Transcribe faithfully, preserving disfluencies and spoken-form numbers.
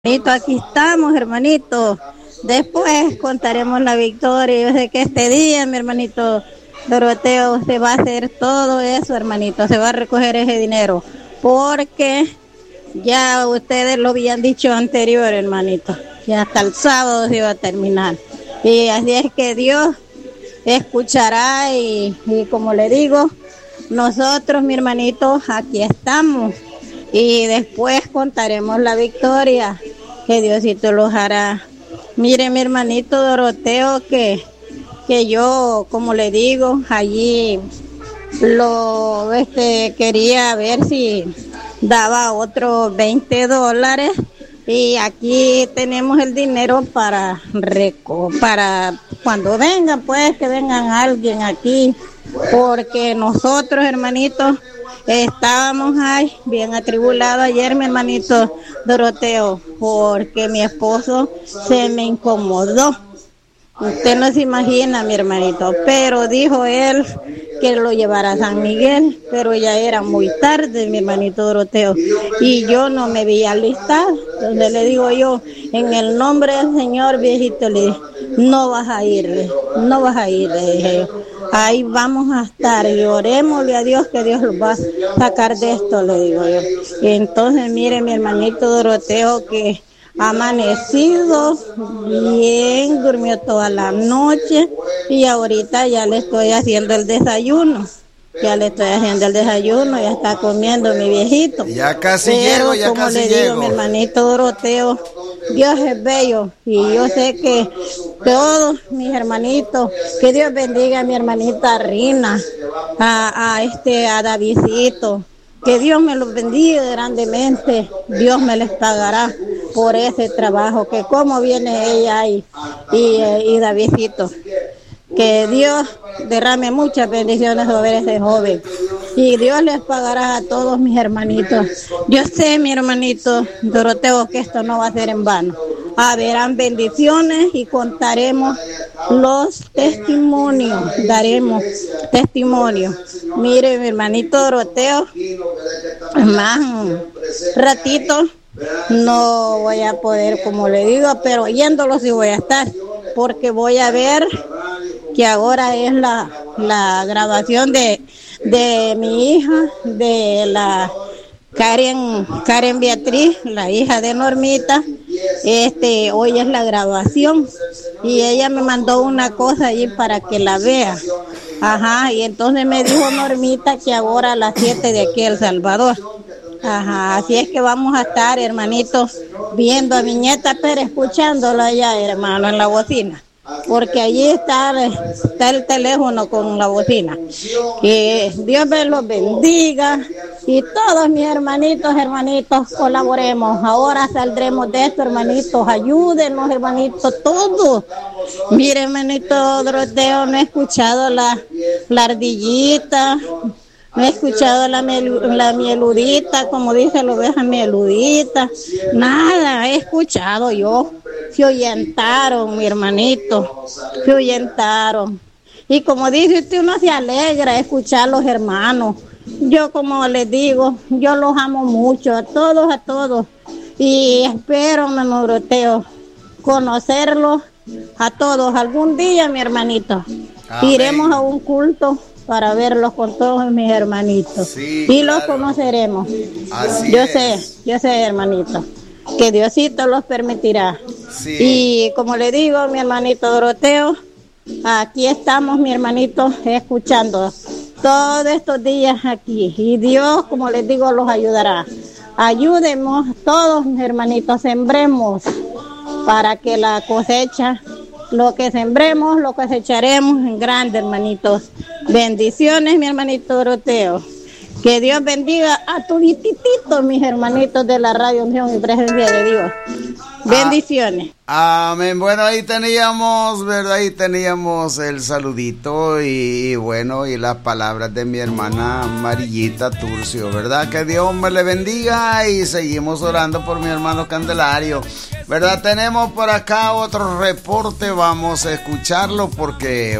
Hermanito, aquí estamos, hermanito. Después contaremos la victoria. Yo sé que este día, mi hermanito Doroteo, se va a hacer todo eso, hermanito. Se va a recoger ese dinero. Porque ya ustedes lo habían dicho anterior, hermanito. Que hasta el sábado se iba a terminar. Y así es que Dios escuchará y, y como le digo, nosotros, mi hermanito, aquí estamos. Y después contaremos la victoria, que Diosito los hará. Mire, mi hermanito Doroteo, que, que yo, como le digo, allí lo este, quería ver si daba otros veinte dólares. Y aquí tenemos el dinero para, reco para cuando vengan, pues que vengan alguien aquí. Porque nosotros, hermanitos, estábamos ahí bien atribulados ayer, mi hermanito Doroteo, porque mi esposo se me incomodó. Usted no se imagina, mi hermanito, pero dijo él que lo llevara a San Miguel, pero ya era muy tarde, mi hermanito Doroteo, y yo no me veía listado. Entonces le digo yo, en el nombre del Señor, viejito, le dije, no vas a ir, no vas a ir, le dije yo. Ahí vamos a estar y orémosle a Dios que Dios los va a sacar de esto, le digo yo. Y entonces, mire, mi hermanito Doroteo, que amanecido bien, durmió toda la noche y ahorita ya le estoy haciendo el desayuno. Ya le estoy haciendo el desayuno, ya está comiendo mi viejito. Ya casi Pero, llego, ya como casi le digo, llego. mi hermanito Doroteo, Dios es bello y yo sé que todos mis hermanitos, que Dios bendiga a mi hermanita Rina, a, a este, a Davidcito, que Dios me los bendiga grandemente, Dios me les pagará por ese trabajo, que como viene ella y, y, y Davidcito. Que Dios derrame muchas bendiciones sobre ese joven. Y Dios les pagará a todos mis hermanitos. Yo sé, mi hermanito Doroteo, que esto no va a ser en vano. Haberán bendiciones y contaremos los testimonios. Daremos testimonio. Mire, mi hermanito Doroteo, más un ratito no voy a poder, como le digo, pero oyéndolo sí voy a estar, porque voy a ver que ahora es la, la grabación de, de mi hija, de la Karen, Karen Beatriz, la hija de Normita. Este, hoy es la grabación y ella me mandó una cosa allí para que la vea. Ajá, y entonces me dijo Normita que ahora a las siete de aquí El Salvador. Ajá, así es que vamos a estar, hermanitos, viendo a mi nieta, pero escuchándola allá, hermano, en la bocina. Porque allí está, está el teléfono con la bocina. Que Dios me los bendiga y todos mis hermanitos, hermanitos, colaboremos. Ahora saldremos de esto, hermanitos, ayúdenos, hermanitos, todos. Mire, hermanito Doroteo, no he escuchado la, la ardillita. No he escuchado la, melu, la mieludita, como dice la oveja mieludita. Nada, he escuchado yo. Se oyentaron, mi hermanito. Se oyentaron. Y como dice usted, uno se alegra escuchar a los hermanos. Yo, como les digo, yo los amo mucho, a todos, a todos. Y espero, mi Doroteo, conocerlos a todos. Algún día, mi hermanito, amén, iremos a un culto para verlos con todos mis hermanitos. Sí, y los claro, conoceremos. Así yo es. sé, yo sé, hermanito, que Diosito los permitirá. Sí. Y como le digo, mi hermanito Doroteo, aquí estamos, mi hermanito, escuchando todos estos días aquí. Y Dios, como les digo, los ayudará. Ayúdemos todos, mis hermanitos, sembremos para que la cosecha, lo que sembremos, lo cosecharemos en grande, hermanitos. Bendiciones, mi hermanito Doroteo. Que Dios bendiga a todititito, mis hermanitos de la Radio Unción y Presencia de Dios. Bendiciones. Ah, amén. Bueno, ahí teníamos, ¿verdad? Ahí teníamos el saludito y, y bueno, y las palabras de mi hermana Amarillita Turcio, ¿verdad? Que Dios me le bendiga y seguimos orando por mi hermano Candelario, ¿verdad? Tenemos por acá otro reporte, vamos a escucharlo porque